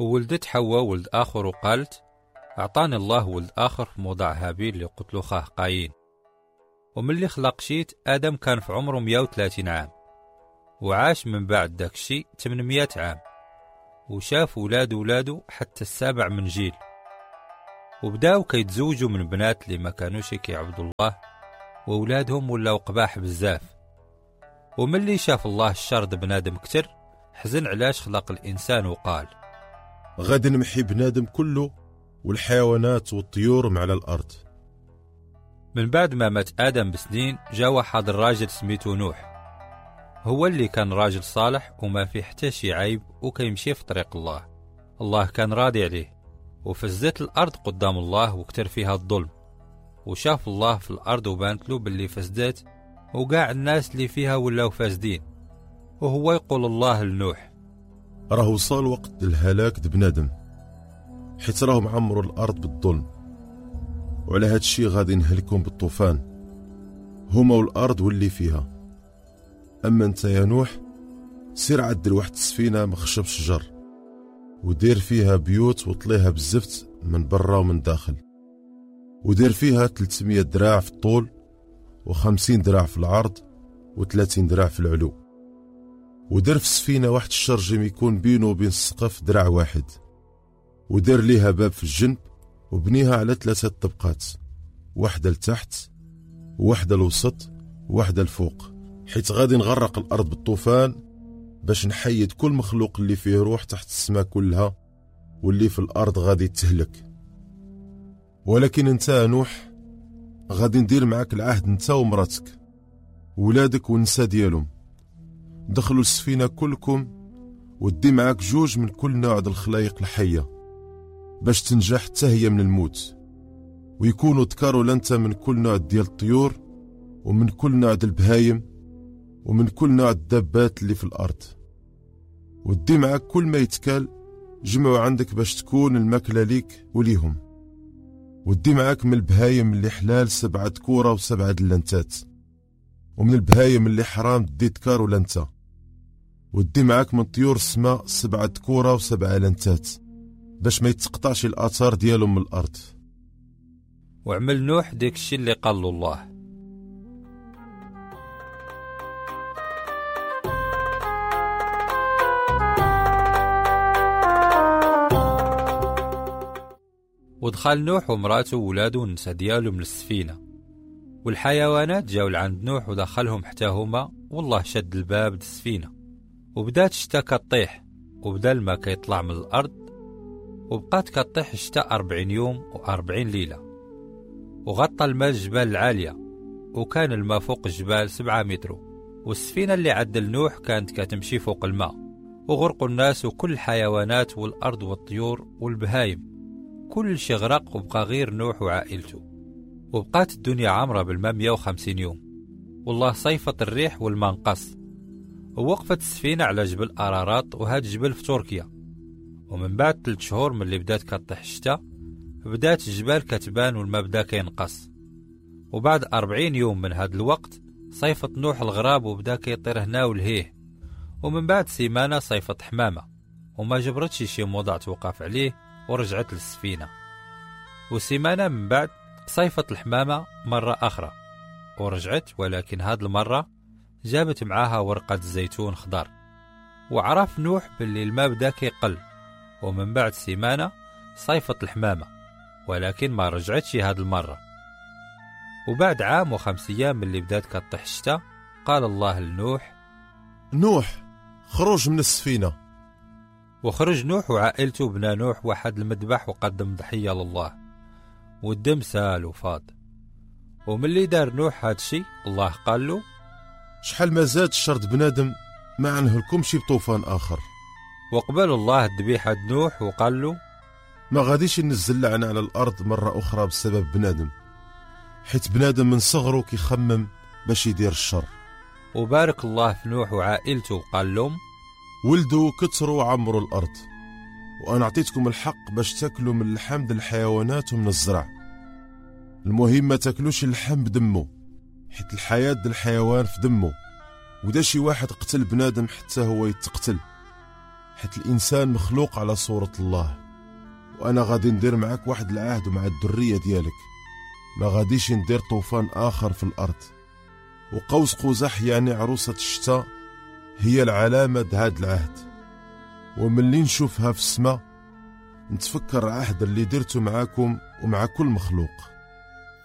وولدت حواء ولد آخر وقالت: أعطاني الله ولد آخر في موضع هابيل اللي قتلو خاه قايين. ومن اللي خلق شيت آدم كان في عمره 130 عام، وعاش من بعد داك الشي 800 عام، وشاف ولادو حتى السابع من جيل، وبداو كيتزوجوا من بنات اللي ما كانوش كيعبدوا الله، وولادهم ولاو قباح بزاف. وملي شاف الله الشر بنادم كتر، حزن علاش خلق الإنسان وقال: غادي نمحي بنادم كله والحيوانات والطيور مع الأرض. من بعد ما مات آدم بسنين، جا واحد الراجل سميتو نوح، هو اللي كان راجل صالح وما فيه حتى شي عيب، وكيمشي في طريق الله. الله كان راضي عليه، وفزت الأرض قدام الله وكتر فيها الظلم، وشاف الله في الأرض وبانت له باللي فسدت، وقاع الناس اللي فيها ولاو فاسدين. وهو يقول الله لنوح: راه وصل وقت الهلاك بنادم، حيت راهم عمروا الأرض بالظلم، وعلى هاد الشي غادي نهلكهم بالطوفان هما والأرض واللي فيها. أما انت يا نوح، سير عدل واحد السفينة مخشب شجر، ودير فيها بيوت وطليها بالزفت من برا ومن داخل، ودير فيها 300 دراع في الطول و50 دراع في العرض و30 دراع في العلو، ودير في السفينة واحد الشرجم يكون بينه وبين السقف دراع واحد، ودير ليها باب في الجنب، وبنيها على 3 طبقات، واحدة لتحت وواحدة لوسط وواحدة لفوق، حيت غادي نغرق الأرض بالطوفان باش نحيد كل مخلوق اللي فيه روح تحت السماء كلها، واللي في الأرض غادي تهلك. ولكن انت يا نوح غادي ندير معك العهد، انت ومراتك ولادك والنساء ديالهم، دخلوا السفينة كلكم، ودي معك 2 من كل نوع د الخلايق الحية باش تنجح حتى هي من الموت، ويكونوا ذكر لانت من كل نوع ديال الطيور، ومن كل نوع د البهايم، ومن كل نوع الدابات اللي في الأرض. ودي معك كل ما يتكال جمعوا عندك باش تكون الماكلة ليك وليهم. ودي معك من البهايم اللي حلال 7 ذكورة و7 دلنتات، ومن البهايم اللي حرام دي ذكر ولنتا. ودي معك من طيور السماء 7 ذكورة و7 لنتات باش ما يتقطعش الآثار ديالهم من الأرض. وعمل نوح ديك الشي اللي قال له الله. ودخل نوح ومراته وولاده والنساء ديالهم للسفينة، والحيوانات جاو لعند نوح ودخلهم حتى هما، والله شد الباب السفينة، وبدات الشتا كطيح، وبدا الماء كيطلع من الأرض، وبقات كطيح الشتا 40 يوم و40 ليلة، وغطى الماء الجبال العالية، وكان الماء فوق الجبال 7 متر. والسفينة اللي عدل نوح كانت كتمشي فوق الماء، وغرقوا الناس وكل الحيوانات والأرض والطيور والبهايم، كل شي غرق، وبقى غير نوح وعائلته. وبقات الدنيا عامرة بالماء 150 يوم، والله صيفت الريح والماء نقص، ووقفت السفينة على جبل أرارات، وهاد جبل في تركيا. ومن بعد 3 شهور من اللي بدات كطيح الشتا، بدات الجبال كتبان والماء بدا كينقص. وبعد 40 يوم من هاد الوقت صيفت نوح الغراب، وبدا كيطير هنا ولهيه. ومن بعد سيمانة صيفت حمامة، وما جبرتش شي موضع توقف عليه، ورجعت للسفينة. وسيمانة من بعد صيفت الحمامة مرة أخرى ورجعت، ولكن هاد المرة جابت معاها ورقة الزيتون خضر. وعرف نوح باللي الماء بدا كيقل. ومن بعد سيمانة صيفت الحمامة، ولكن ما رجعتش هاد المرة. وبعد عام و5 أيام اللي بدات كطيح الشتا، قال الله لنوح: نوح خرج من السفينة. وخرج نوح وعائلته، بنا نوح واحد المذبح وقدم ضحية لله، والدم سال وفاض. وملي دار نوح هاد الشي، الله قال له: شحال ما زاد الشر بنادم ما عنهلكمش بطوفان آخر. وقبل الله الذبيحة نوح وقال له: ما غاديش ينزل لعنة على الأرض مرة أخرى بسبب بنادم، حيت بنادم من صغره كيخمم باش يدير الشر. وبارك الله في نوح وعائلته وقال لهم: ولدوا كتروا وعمروا الأرض، وأنا أعطيتكم الحق باش تاكلوا من اللحم د الحيوانات ومن الزرع. المهم ما تاكلوش اللحم بدمه، حيت الحياة د الحيوان في دمه، ودا شي واحد قتل بنادم حتى هو يتقتل، حيت الإنسان مخلوق على صورة الله. وأنا غادي ندير معك واحد العهد مع الذرية ديالك، ما غاديش ندير طوفان آخر في الأرض. وقوس قزح يعني عروسة الشتاء هي العلامة هاد العهد. وملي نشوفها في السماء نتفكر العهد اللي درته معاكم ومع كل مخلوق.